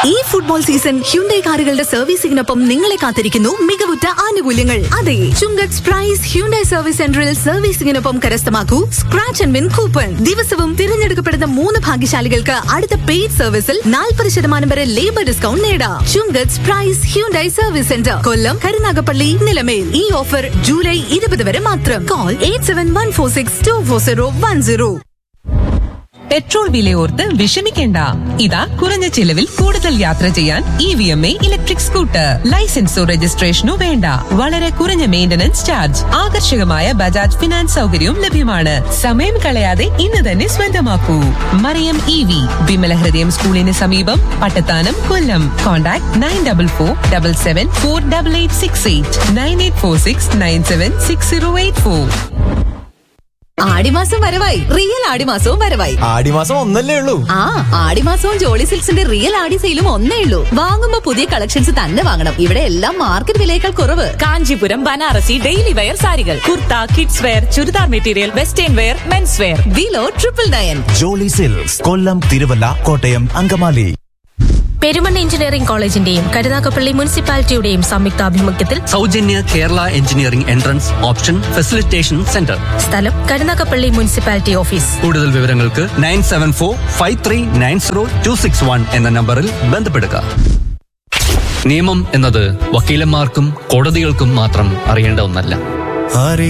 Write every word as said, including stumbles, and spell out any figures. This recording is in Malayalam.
ഈ ഫുട്ബോൾ സീസൺ ഹ്യുണ്ടൈ കാറുകളുടെ സർവീസിംഗിനൊപ്പം നിങ്ങളെ കാത്തിരിക്കുന്നു മികവുറ്റ ആനുകൂല്യങ്ങൾ. അതെ, ചുങ്കത്ത് പ്രൈസ് ഹ്യുണ്ടൈ സർവീസ് സെന്ററിൽ സർവീസിംഗിനൊപ്പം കരസ്ഥമാക്കൂ സ്ക്രാച്ച് ആൻഡ് വിൻ കൂപ്പൺ. ദിവസവും തിരഞ്ഞെടുക്കപ്പെടുന്ന മൂന്ന് ഭാഗ്യശാലികൾക്ക് അടുത്ത പെയ്ഡ് സർവീസിൽ നാൽപ്പത് ശതമാനം വരെ ലേബർ ഡിസ്കൗണ്ട് നേടാം. ചുങ്കത്ത് പ്രൈസ് ഹ്യുണ്ടൈ സർവീസ് സെന്റർ, കൊല്ലം, കരുനാഗപ്പള്ളി, നിലമേൽ. ഈ ഓഫർ ജൂലൈ ഇരുപത് വരെ മാത്രം. Call eight seven one four six to four zero one zero. Petrol വിലയോർത്ത് വിഷമിക്കേണ്ട. ഇതാ കുറഞ്ഞ ചിലവിൽ കൂടുതൽ യാത്ര ചെയ്യാൻ E V M A electric scooter. ലൈസൻസോ രജിസ്ട്രേഷനോ വേണ്ട. വളരെ കുറഞ്ഞ മെയിന്റനൻസ് ചാർജ്. ആകർഷകമായ ബജാജ് ഫിനാൻസ് സൗകര്യവും ലഭ്യമാണ്. സമയം കളയാതെ ഇന്ന് തന്നെ സ്വന്തമാക്കൂ. മറിയം ഇ വി, വിമലഹൃദയം സ്കൂളിന് സമീപം, പട്ടത്താനം, കൊല്ലം. Contact nine double four double seven four double eight six eight nine eight four six nine seven six zero eight four. ആടിമാസം വരവായി. റിയൽ ആടിമാസവും വരവായി. ആടിമാസം ഒന്നല്ലേ ഉള്ളൂ. ആ, ആടിമാസവും ജോളി സിൽക്സിന്റെ റിയൽ ആടി സെയിലും ഒന്നേ ഉള്ളൂ. വാങ്ങുമ്പോ പുതിയ കളക്ഷൻസ് തന്നെ വാങ്ങണം. ഇവിടെ എല്ലാം മാർക്കറ്റ് വിലയേക്കാൾ കുറവ്. കാഞ്ചീപുരം, ബനാറസി, ഡെയിലി വെയർ സാരികൾ, kurta, kids wear, churidar material, western wear, men's wear. Below triple nine. Jolly silks, കൊല്ലം, തിരുവല്ല, കോട്ടയം, അങ്കമാലി. പെരുമൺ എഞ്ചിനീയറിംഗ് കോളേജിന്റെയും കരുനാഗപ്പള്ളി മുനിസിപ്പാലിറ്റിയുടെയും സംയുക്താഭിമുഖ്യത്തിൽ സൗജന്യ Kerala engineering entrance option facilitation centre. സ്ഥലം കരുനാഗപ്പള്ളി മുനിസിപ്പാലിറ്റി ഓഫീസ്. കൂടുതൽ വിവരങ്ങൾക്ക് nine seven four five three nine zero to six one എന്ന നമ്പറിൽ ബന്ധപ്പെടുക. നിയമം എന്നത് വക്കീലന്മാർക്കും കോടതികൾക്കും മാത്രം അറിയേണ്ട ഒന്നല്ല.